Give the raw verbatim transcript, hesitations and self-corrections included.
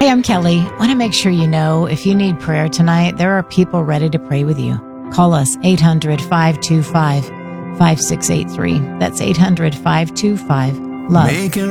Hey, I'm Kelly. Want to make sure you know if you need prayer tonight, there are people ready to pray with you. Call us eight hundred, five two five, five six eight three. That's eight hundred, five two five, LOVE.